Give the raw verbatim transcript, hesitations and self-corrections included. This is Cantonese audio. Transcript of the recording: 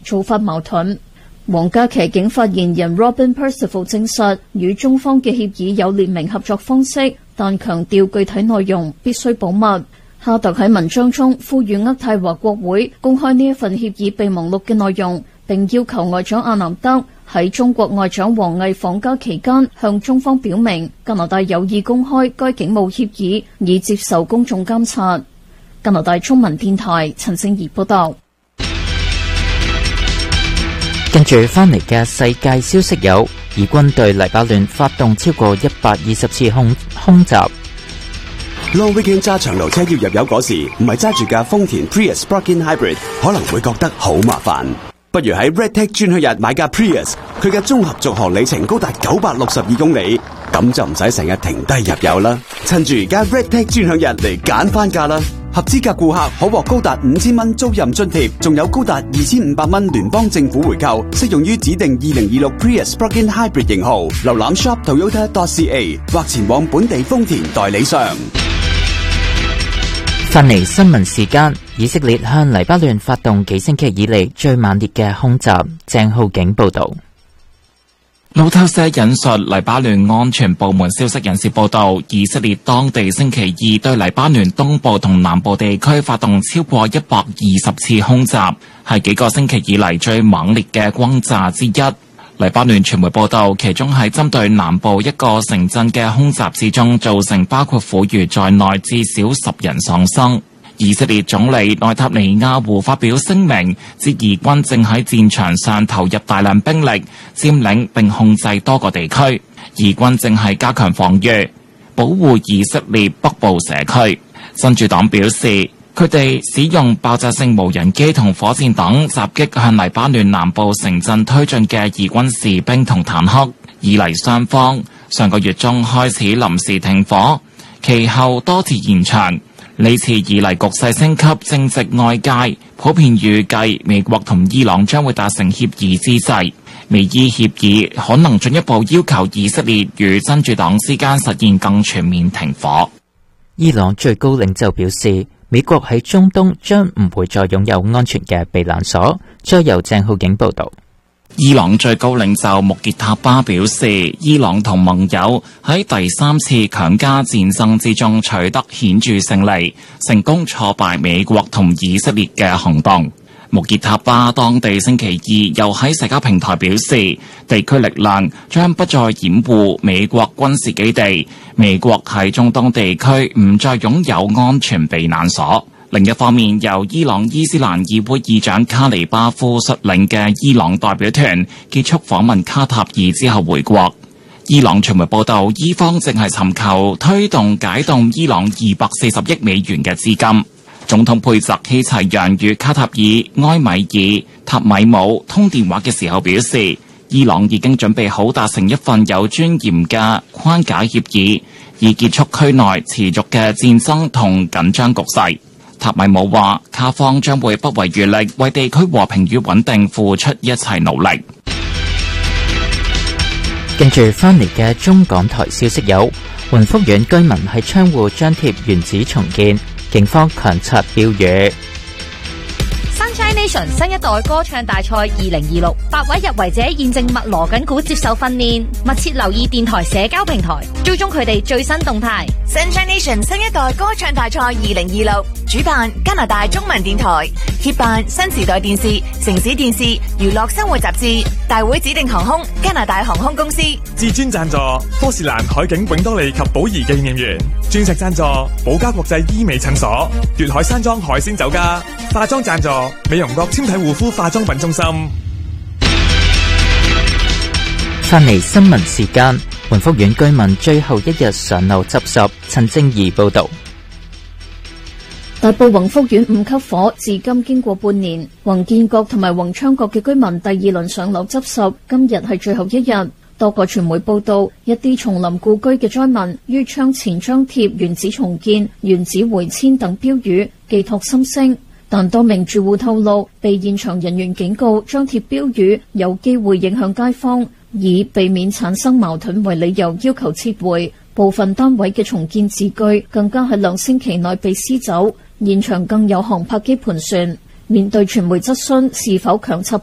做法矛盾。皇家騎警發言人 Robin Percival 證實，與中方嘅協議有列明合作方式，但強調具體內容必須保密。哈特喺文章中呼籲渥太華國會公開呢一份協議備忘錄嘅內容，並要求外長阿南德喺中國外長王毅訪加期間向中方表明加拿大有意公開該警務協議，以接受公眾監察。加拿大中文電台陳靜怡報道。 跟住翻嚟嘅世界消息有，以軍對黎巴嫩發動超過一百二十次空空襲。 Long weekend 揸長途車要入油嗰時，唔係揸住架豐田 Prius Plug-in Hybrid， 可能會覺得好麻煩。不如喺 Redtech 專區日買架 Prius， 佢嘅綜合續航里程高達九百六十二公里，咁就唔使成日停低入油啦。趁住而家 Redtech 專享日嚟揀翻價啦！合資格顧客可獲高達五千蚊租賃津貼，仲有高達二千五百蚊聯邦政府回購，適用於指定二零二六 Prius Plug-in Hybrid 型號。瀏覽 shop toyota dot c a 或前往本地豐田代理商。 翻嚟新聞時間，以色列向黎巴嫩發動幾星期以嚟最猛烈嘅空襲。鄭浩景報道。 路透社引述黎巴嫩安全部門消息人士報道，以色列當地星期二對黎巴嫩東部同南部地區發動超過一百二十次空襲，係幾個星期以嚟最猛烈嘅轟炸之一。黎巴嫩傳媒報道，其中喺針對南部一個城鎮嘅空襲之中，造成包括婦孺在內至少十人喪生。以色列總理內塔尼亞胡發表聲明，指以軍正喺戰場上投入大量兵力，佔領並控制多個地區。以軍正係加強防禦，保護以色列北部社區。真主黨表示，佢哋使用爆炸性無人機同火箭等襲擊向黎巴嫩南部城鎮推進嘅以軍士兵同坦克。以黎雙方上個月中開始臨時停火，其後多次延長。呢次以黎局勢升級，正值外界普遍預計美國同伊朗將會達成協議之際，美伊協議可能進一步要求以色列與真主黨之間實現更全面停火。 伊朗最高領袖表示，美國喺中東將唔會再擁有安全嘅避難所。再由鄭浩景報道。 伊朗最高領袖穆傑塔巴表示，伊朗同盟友喺第三次強加戰爭之中取得顯著勝利，成功挫敗美國同以色列嘅行動。穆傑塔巴當地星期二又喺社交平台表示，地區力量將不再掩護美國軍事基地，美國喺中東地區唔再擁有安全避難所。另一方面，由伊朗伊斯蘭議會議長卡尼巴夫率領嘅伊朗代表團結束訪問卡塔爾之後回國。伊朗傳媒報道，伊方正係尋求推動解凍伊朗二百四十億美元嘅資金。總統佩澤希齊揚與卡塔爾埃米爾塔米姆通電話嘅時候表示，伊朗已經準備好達成一份有尊嚴嘅框架協議，以結束區內持續嘅戰爭同緊張局勢。塔米姆話，卡方將會不遺餘力為地區和平與穩定付出一切努力。 跟住翻嚟嘅中港台消息有，雲福苑居民喺窗戶張貼原址重建，警方強拆標語。 Sunshine Nation 新一代歌唱大賽二零二六，八位入圍者現正密鑼緊鼓接受訓練，密切留意電台社交平台，追蹤佢哋最新動態。 Sunshine Nation 新一代歌唱大賽二零二六，主辦加拿大中文電台，協辦新時代電視、城市電視、娛樂生活雜誌，大會指定航空加拿大航空公司， 至尊贊助科士蘭海景永多利及寶儀紀念園，鑽石贊助寶嘉國際醫美診所，粵海山莊海鮮酒家，化妝贊助美容國纖體護膚化妝品中心。 翻嚟新聞時間，雲福苑居民最後一日上樓執拾。陳正義報道。 大埔宏福苑五級火，至今經過半年，宏建閣同埋宏昌閣嘅居民第二輪上樓執拾，今日係最後一日。多個傳媒報道，一啲叢林故居嘅災民於窗前張貼原址重建、原址回遷等標語，寄託心聲。但多名住戶透露，被現場人員警告張貼標語有機會影響街坊，以避免產生矛盾為理由要求撤回。部分單位嘅重建字句更加喺兩星期內被撕走，現場更有航拍機盤旋。面對傳媒質詢是否強拆